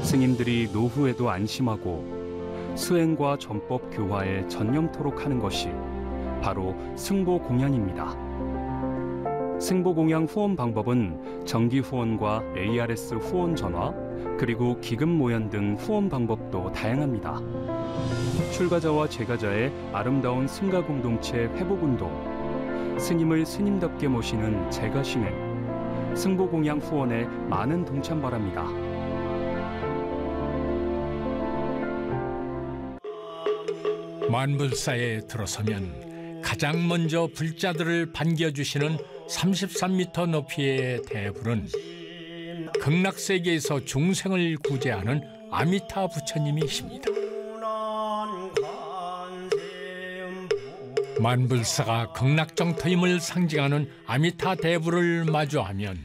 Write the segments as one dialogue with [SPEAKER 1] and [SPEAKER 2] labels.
[SPEAKER 1] 스님들이 노후에도 안심하고 수행과 전법 교화에 전념토록 하는 것이 바로 승보공양입니다. 승보공양 후원 방법은 정기 후원과 ARS 후원 전화, 그리고 기금 모연 등 후원 방법도 다양합니다. 출가자와 재가자의 아름다운 승가 공동체 회복운동, 스님을 스님답게 모시는 재가신행, 승보공양 후원에 많은 동참 바랍니다.
[SPEAKER 2] 만불사에 들어서면 가장 먼저 불자들을 반겨주시는 33m 높이의 대불은 극락세계에서 중생을 구제하는 아미타 부처님이십니다. 만불사가 극락정토임을 상징하는 아미타 대불을 마주하면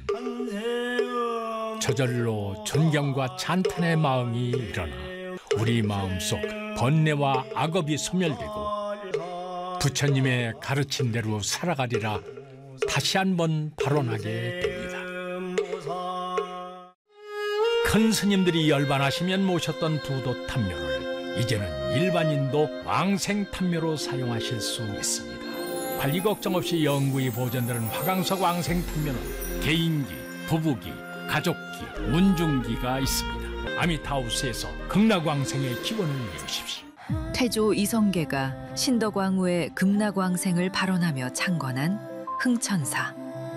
[SPEAKER 2] 저절로 존경과 찬탄의 마음이 일어나 우리 마음속 번뇌와 악업이 소멸되고 부처님의 가르친 대로 살아가리라 다시 한번 발언하게 됩니다. 큰 스님들이 열반하시면 모셨던 두도 탐묘를 이제는 일반인도 왕생 탐묘로 사용하실 수 있습니다. 관리 걱정 없이 영구히 보존되는 화강석 왕생 탐묘는 개인기, 부부기, 가족기, 운중기가 있습니다. 아미타우스에서 극락왕생의 기원을 이루십시오.
[SPEAKER 3] 태조 이성계가 신덕왕후의 극락왕생을 발언하며 창건한 흥천사.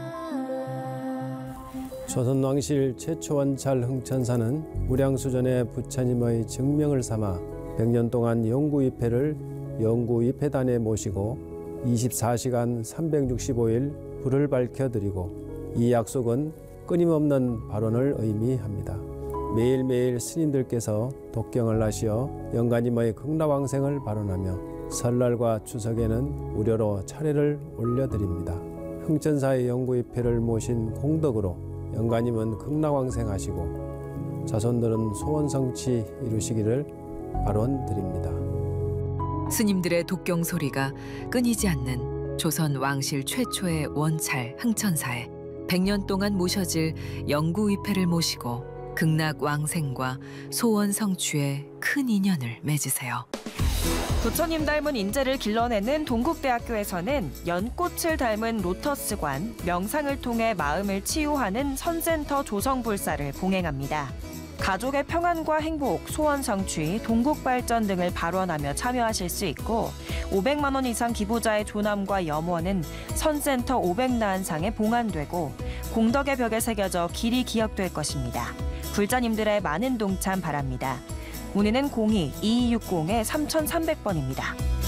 [SPEAKER 4] 조선왕실 최초 원찰 흥천사는 무량수전의 부처님의 증명을 삼아 100년 동안 영구위패를 영구위패단에 모시고 24시간 365일 불을 밝혀드리고, 이 약속은 끊임없는 발언을 의미합니다. 매일매일 스님들께서 독경을 하시어 영가님의 극락왕생을 발언하며 설날과 추석에는 무료로 차례를 올려드립니다. 흥천사의 영구위패를 모신 공덕으로 영가님은 극락왕생하시고 자손들은 소원성취 이루시기를 발언드립니다.
[SPEAKER 3] 스님들의 독경 소리가 끊이지 않는 조선 왕실 최초의 원찰 흥천사에 100년 동안 모셔질 영구위패를 모시고 극락왕생과 소원 성취에 큰 인연을 맺으세요.
[SPEAKER 5] 부처님 닮은 인재를 길러내는 동국대학교에서는 연꽃을 닮은 로터스관, 명상을 통해 마음을 치유하는 선센터 조성불사를 봉행합니다. 가족의 평안과 행복, 소원 성취, 동국 발전 등을 발언하며 참여하실 수 있고, 500만 원 이상 기부자의 조남과 염원은 선센터 500나한상에 봉안되고 공덕의 벽에 새겨져 길이 기억될 것입니다. 불자님들의 많은 동참 바랍니다. 문의는 02-2260-3300번입니다.